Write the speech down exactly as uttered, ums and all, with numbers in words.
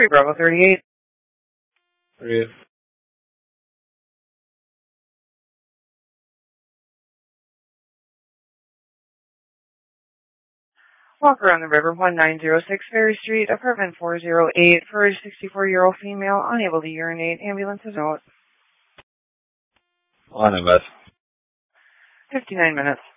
three Bravo thirty-eight. thirty-eight. Walker on the River, one nine zero six Ferry Street, apartment four oh eight, for a sixty-four-year-old female, unable to urinate. Ambulance is out. On it, Beth. fifty-nine minutes.